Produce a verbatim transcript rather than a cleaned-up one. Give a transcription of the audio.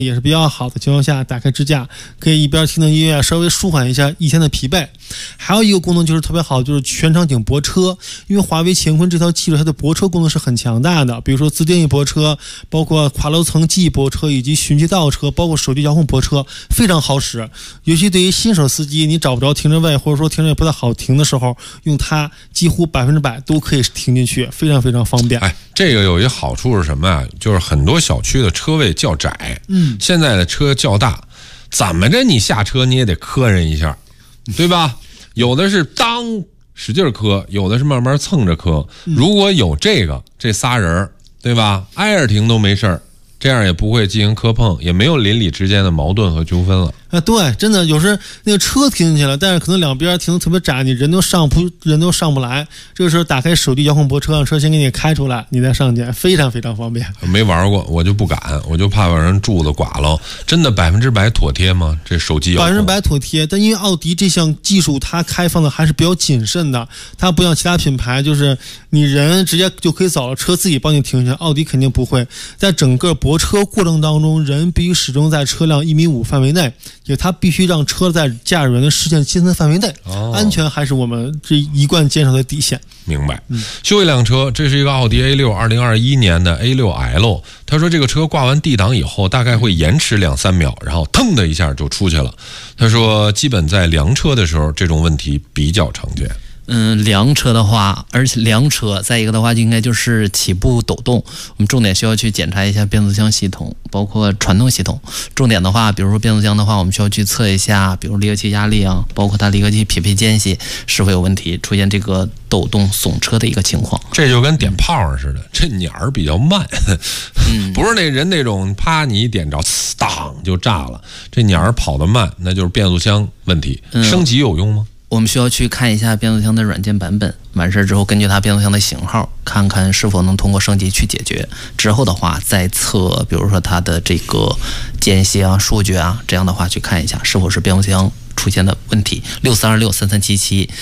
也是比较好的情况下，打开支架，可以一边听听音乐，稍微舒缓一下一天的疲惫。还有一个功能就是特别好，就是全场景泊车。因为华为乾坤这套技术，它的泊车功能是很强大的，比如说自定义泊车，包括跨楼层记忆泊车，以及循迹倒车，包括手机遥控泊车，非常好使。尤其对于新手司机，你找不着停车位，或者说停车也不太好停的时候，用它几乎百分之百都可以停进去，非常非常方便。 哎，这个有一个好处是什么呀？就是很多小区的车位较窄，嗯，现在的车较大，怎么着你下车你也得磕人一下，对吧？有的是当使劲磕，有的是慢慢蹭着磕。如果有这个这仨人，对吧？挨着停都没事儿，这样也不会进行磕碰，也没有邻里之间的矛盾和纠纷了。 啊，对，真的有时那个车停进去了，但是可能两边停得特别窄，你人都上不人都上不来。这个时候打开手机遥控泊车，让车先给你开出来，你再上去，非常非常方便。 没玩过，我就不敢，我就怕把人柱子剐了。真的百分之百妥帖吗？这手机遥控百分之百妥帖，但因为奥迪这项技术它开放的还是比较谨慎的，它不像其他品牌，就是你人直接就可以走了，车自己帮你停下。奥迪肯定不会，在整个泊车过程当中，人必须始终在车辆一米五范围内。也它必须让车在驾驶员的视线监测范围内，哦，安全还是我们这一贯坚守的底线。 明白。嗯，修一辆车，这是一个奥迪 A 六，二零二一年的 A 六 L。他说这个车挂完 D 档以后，大概会延迟两三秒，然后腾的一下就出去了。他说，基本在量车的时候，这种问题比较常见。 嗯，量车的话，而且量车，再一个的话，应该就是起步抖动。我们重点需要去检查一下变速箱系统，包括传动系统。重点的话，比如说变速箱的话，我们需要去测一下，比如离合器压力啊，包括它离合器匹配间隙是否有问题，出现这个抖动耸车的一个情况。 这就跟点炮似的，这鸟儿比较慢，嗯、不是那人那种啪你一点着，当就炸了。这鸟儿跑得慢，那就是变速箱问题。升级有用吗？ 我们需要去看一下变速箱的软件版本，完事之后根据它变速箱的型号，看看是否能通过升级去解决。之后的话再测，比如说它的这个间隙啊、数据啊，这样的话去看一下是否是变速箱出现的问题。六四二六三三七七